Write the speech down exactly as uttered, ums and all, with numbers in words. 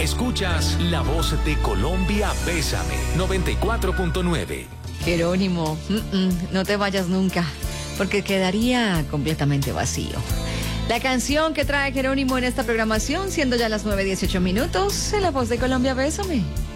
Escuchas La Voz de Colombia, Bésame, noventa y cuatro punto nueve. Jerónimo, mm-mm, no te vayas nunca, porque quedaría completamente vacío. La canción que trae Jerónimo en esta programación, siendo ya las nueve dieciocho minutos, en La Voz de Colombia, Bésame.